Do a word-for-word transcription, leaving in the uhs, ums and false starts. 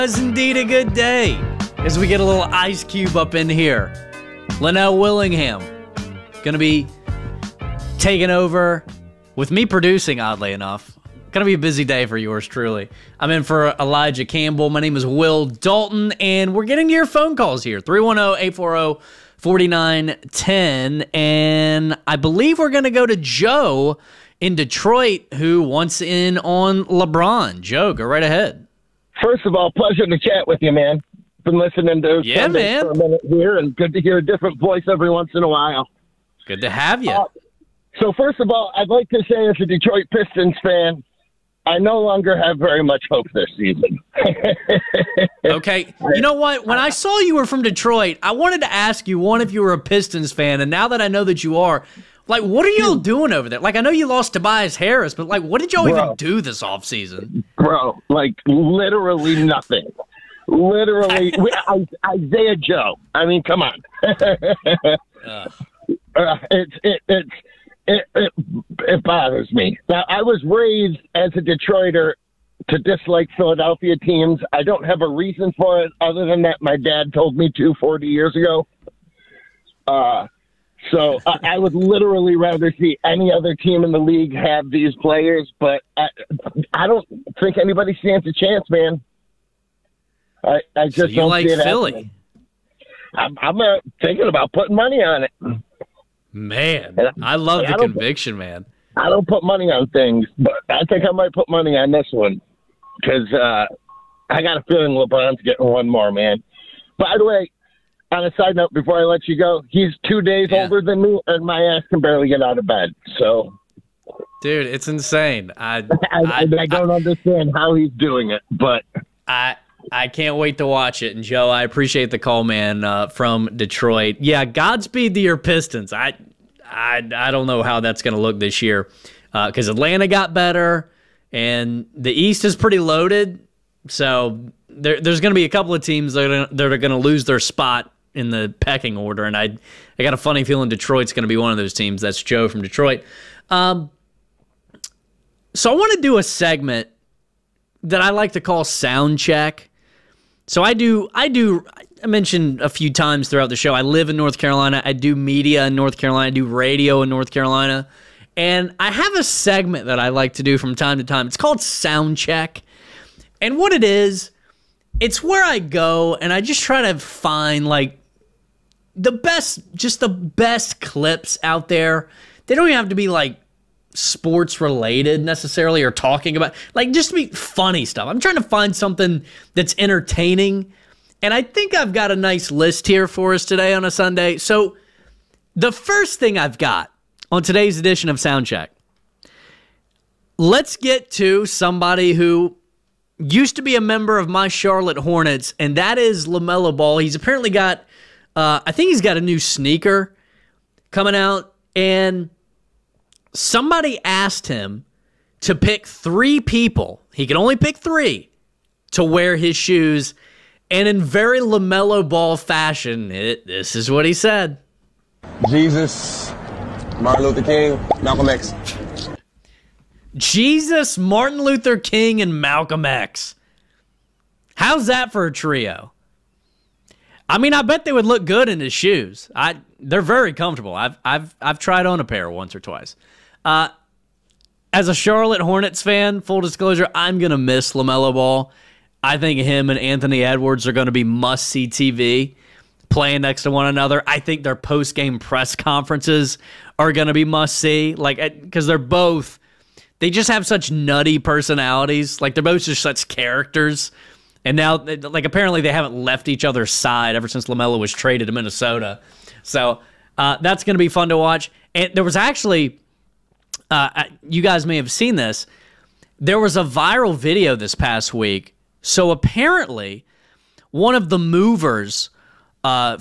was indeed a good day as we get a little Ice Cube up in here. Linnell Willingham going to be taking over with me producing, oddly enough. Going to be a busy day for yours truly. I'm in for Elijah Campbell. My name is Will Dalton, and we're getting to your phone calls here. three one zero, eight four zero, four nine one zero. And I believe we're going to go to Joe in Detroit, who wants in on LeBron. Joe, go right ahead. First of all, pleasure to chat with you, man. Been listening to yeah, Sunday man. for a minute here, and good to hear a different voice every once in a while. Good to have you. Uh, so first of all, I'd like to say as a Detroit Pistons fan, I no longer have very much hope this season. Okay. You know what? When I saw you were from Detroit, I wanted to ask you, one, if you were a Pistons fan, and now that I know that you are, like, what are y'all doing over there? Like, I know you lost Tobias Harris, but, like, what did y'all Bro. even do this offseason? Bro, like, literally nothing. Literally, we, I, Isaiah Joe. I mean, come on. uh, it's it, it's it, it it bothers me. Now, I was raised as a Detroiter to dislike Philadelphia teams. I don't have a reason for it other than that my dad told me to forty years ago. Uh, so uh, I would literally rather see any other team in the league have these players, but I, I don't think anybody stands a chance, man. I, I just so you don't like see it Philly? happening. I'm, I'm uh, thinking about putting money on it. Man, I love the conviction, man. I don't put money on things, but I think I might put money on this one because uh, I got a feeling LeBron's getting one more, man. By the way, on a side note, before I let you go, he's two days yeah. older than me, and my ass can barely get out of bed. So, dude, it's insane. I I, I, I don't I, understand how he's doing it, but I. I can't wait to watch it. And, Joe, I appreciate the call, man, uh, from Detroit. Yeah, Godspeed to your Pistons. I I, I don't know how that's going to look this year because uh, Atlanta got better, and the East is pretty loaded. So there, there's going to be a couple of teams that are, that are going to lose their spot in the pecking order. And I, I got a funny feeling Detroit's going to be one of those teams. That's Joe from Detroit. Um, so I want to do a segment that I like to call Sound Check. So I do, I do, I mentioned a few times throughout the show, I live in North Carolina. I do media in North Carolina. I do radio in North Carolina. And I have a segment that I like to do from time to time. It's called Sound Check. And what it is, it's where I go and I just try to find like the best, just the best clips out there. They don't even have to be like sports related necessarily or talking about, like, just to be funny stuff. I'm trying to find something that's entertaining, and I think I've got a nice list here for us today on a Sunday. So the first thing I've got on today's edition of Soundcheck, let's get to somebody who used to be a member of my Charlotte Hornets, and that is LaMelo Ball. He's apparently got uh, I think he's got a new sneaker coming out, and somebody asked him to pick three people. He could only pick three to wear his shoes. And in very LaMelo Ball fashion, it, this is what he said. Jesus, Martin Luther King, Malcolm X. Jesus, Martin Luther King, and Malcolm X. How's that for a trio? I mean, I bet they would look good in his shoes. I they're very comfortable. I've I've I've tried on a pair once or twice. Uh, as a Charlotte Hornets fan, full disclosure, I'm going to miss LaMelo Ball. I think him and Anthony Edwards are going to be must-see T V playing next to one another. I think their post-game press conferences are going to be must-see, like, because they're both, they just have such nutty personalities. Like, they're both just such characters. And now, like, apparently they haven't left each other's side ever since LaMelo was traded to Minnesota. So uh, that's going to be fun to watch. And there was actually... Uh, you guys may have seen this. There was a viral video this past week. So apparently, one of the movers uh,